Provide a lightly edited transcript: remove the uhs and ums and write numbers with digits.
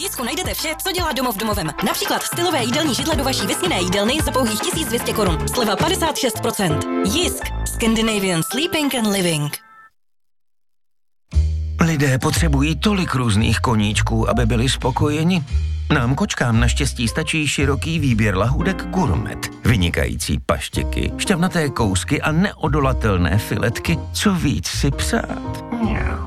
Jisku najdete vše, co dělá domov domovem. Například stylové jídelní židle do vaší vysněné jídelny za pouhých 1200 korun. Sleva 56%. Jisk. Scandinavian Sleeping and Living. Lidé potřebují tolik různých koníčků, aby byli spokojeni. Nám kočkám naštěstí stačí široký výběr lahůdek Gourmet. Vynikající paštěky, šťavnaté kousky a neodolatelné filetky. Co víc si přát?